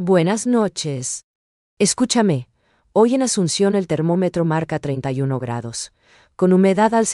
Buenas noches. Escúchame, hoy en Asunción el termómetro marca 31 grados, con humedad al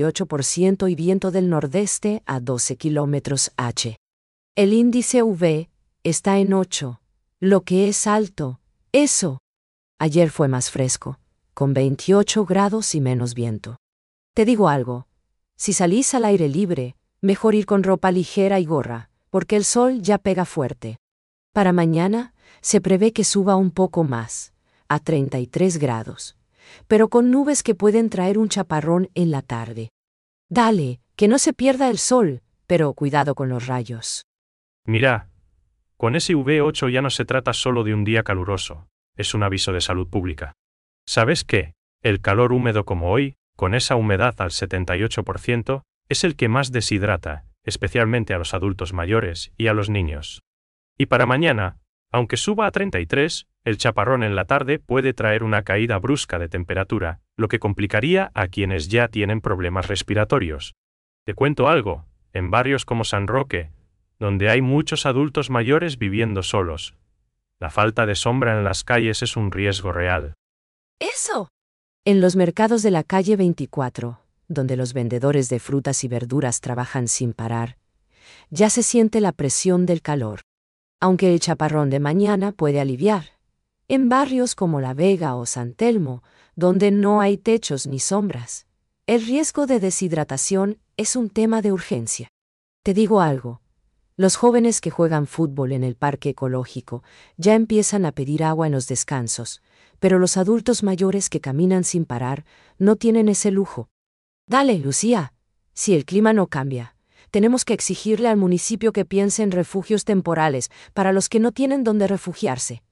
78% y viento del nordeste a 12 km/h. El índice UV está en 8, lo que es alto. Eso. Ayer fue más fresco, con 28 grados y menos viento. Te digo algo, si salís al aire libre, mejor ir con ropa ligera y gorra, porque el sol ya pega fuerte. Para mañana, se prevé que suba un poco más, a 33 grados, pero con nubes que pueden traer un chaparrón en la tarde. Dale, que no se pierda el sol, pero cuidado con los rayos. Mira, con ese V8 ya no se trata solo de un día caluroso, es un aviso de salud pública. ¿Sabes qué? El calor húmedo como hoy, con esa humedad al 78%, es el que más deshidrata, especialmente a los adultos mayores y a los niños. Y para mañana, aunque suba a 33, el chaparrón en la tarde puede traer una caída brusca de temperatura, lo que complicaría a quienes ya tienen problemas respiratorios. Te cuento algo, en barrios como San Roque, donde hay muchos adultos mayores viviendo solos, la falta de sombra en las calles es un riesgo real. ¡Eso! En los mercados de la calle 24, donde los vendedores de frutas y verduras trabajan sin parar, ya se siente la presión del calor. Aunque el chaparrón de mañana puede aliviar. En barrios como La Vega o San Telmo, donde no hay techos ni sombras, el riesgo de deshidratación es un tema de urgencia. Te digo algo, los jóvenes que juegan fútbol en el parque ecológico ya empiezan a pedir agua en los descansos, pero los adultos mayores que caminan sin parar no tienen ese lujo. Dale, Lucía, si el clima no cambia, tenemos que exigirle al municipio que piense en refugios temporales para los que no tienen dónde refugiarse.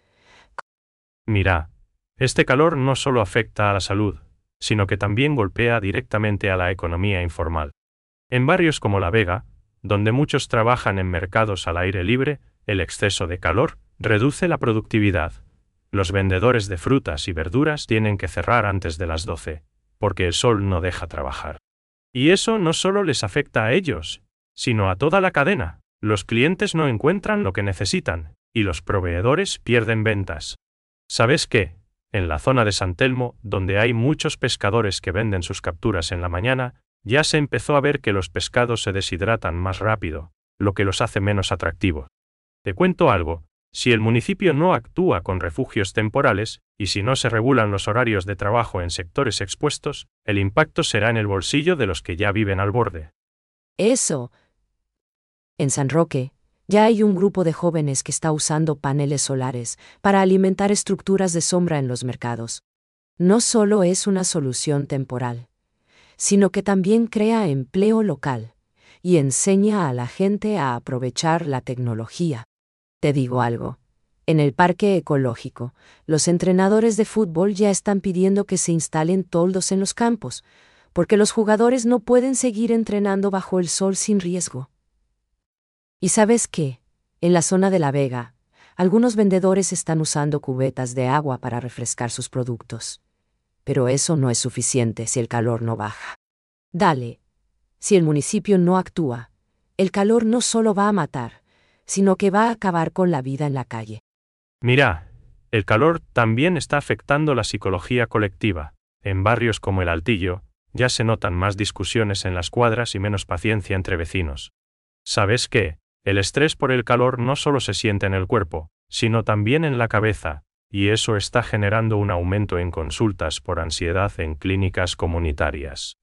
Mira, este calor no solo afecta a la salud, sino que también golpea directamente a la economía informal. En barrios como La Vega, donde muchos trabajan en mercados al aire libre, el exceso de calor reduce la productividad. Los vendedores de frutas y verduras tienen que cerrar antes de las 12, porque el sol no deja trabajar. Y eso no solo les afecta a ellos, sino a toda la cadena. Los clientes no encuentran lo que necesitan, y los proveedores pierden ventas. ¿Sabes qué? En la zona de San Telmo, donde hay muchos pescadores que venden sus capturas en la mañana, ya se empezó a ver que los pescados se deshidratan más rápido, lo que los hace menos atractivos. Te cuento algo, si el municipio no actúa con refugios temporales, y si no se regulan los horarios de trabajo en sectores expuestos, el impacto será en el bolsillo de los que ya viven al borde. Eso. En San Roque, ya hay un grupo de jóvenes que está usando paneles solares para alimentar estructuras de sombra en los mercados. No solo es una solución temporal, sino que también crea empleo local y enseña a la gente a aprovechar la tecnología. Te digo algo, en el parque ecológico, los entrenadores de fútbol ya están pidiendo que se instalen toldos en los campos, porque los jugadores no pueden seguir entrenando bajo el sol sin riesgo. ¿Y sabes qué? En la zona de La Vega, algunos vendedores están usando cubetas de agua para refrescar sus productos. Pero eso no es suficiente si el calor no baja. Dale, si el municipio no actúa, el calor no solo va a matar, sino que va a acabar con la vida en la calle. Mira, el calor también está afectando la psicología colectiva. En barrios como el Altillo, ya se notan más discusiones en las cuadras y menos paciencia entre vecinos. ¿Sabes qué? El estrés por el calor no solo se siente en el cuerpo, sino también en la cabeza, y eso está generando un aumento en consultas por ansiedad en clínicas comunitarias.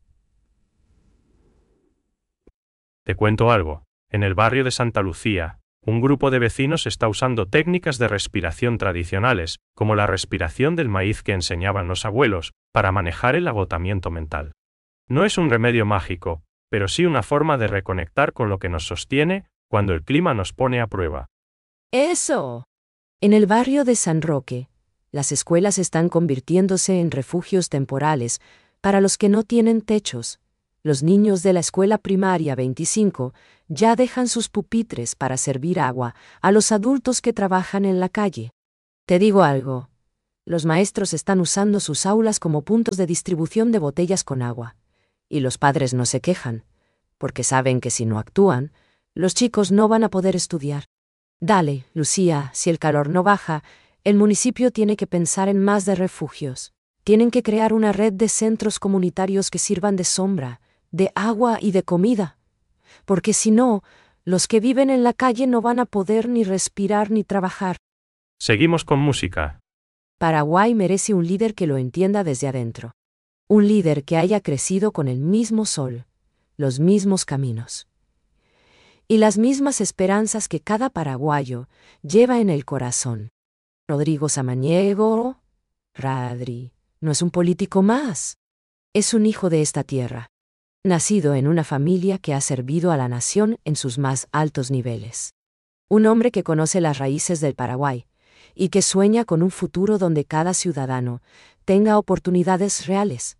Te cuento algo, en el barrio de Santa Lucía, un grupo de vecinos está usando técnicas de respiración tradicionales, como la respiración del maíz que enseñaban los abuelos, para manejar el agotamiento mental. No es un remedio mágico, pero sí una forma de reconectar con lo que nos sostiene cuando el clima nos pone a prueba. ¡Eso! En el barrio de San Roque, las escuelas están convirtiéndose en refugios temporales para los que no tienen techos. Los niños de la escuela primaria 25 ya dejan sus pupitres para servir agua a los adultos que trabajan en la calle. Te digo algo, los maestros están usando sus aulas como puntos de distribución de botellas con agua. Y los padres no se quejan, porque saben que si no actúan, los chicos no van a poder estudiar. Dale, Lucía, si el calor no baja, el municipio tiene que pensar en más de refugios. Tienen que crear una red de centros comunitarios que sirvan de sombra, de agua y de comida. Porque si no, los que viven en la calle no van a poder ni respirar ni trabajar. Seguimos con música. Paraguay merece un líder que lo entienda desde adentro. Un líder que haya crecido con el mismo sol, los mismos caminos y las mismas esperanzas que cada paraguayo lleva en el corazón. Rodrigo Samaniego, Radri, no es un político más. Es un hijo de esta tierra, nacido en una familia que ha servido a la nación en sus más altos niveles. Un hombre que conoce las raíces del Paraguay y que sueña con un futuro donde cada ciudadano tenga oportunidades reales.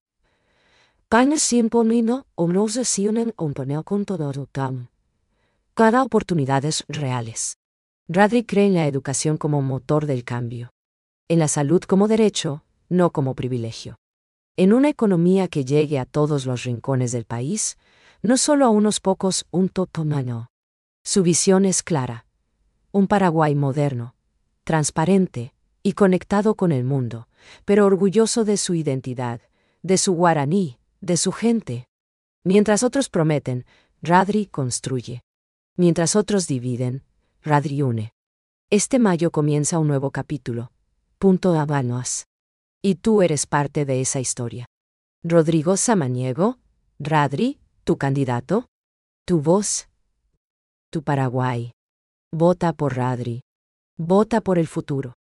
Cada oportunidades reales. Radri cree en la educación como motor del cambio. En la salud como derecho, no como privilegio. En una economía que llegue a todos los rincones del país, no solo a unos pocos, un totomano. Su visión es clara. Un Paraguay moderno, transparente y conectado con el mundo, pero orgulloso de su identidad, de su guaraní, de su gente. Mientras otros prometen, Radri construye. Mientras otros dividen, Radri une. Este mayo comienza un nuevo capítulo. Punto Habanos. Y tú eres parte de esa historia. Rodrigo Samaniego, Radri, tu candidato, tu voz, tu Paraguay. Vota por Radri. Vota por el futuro.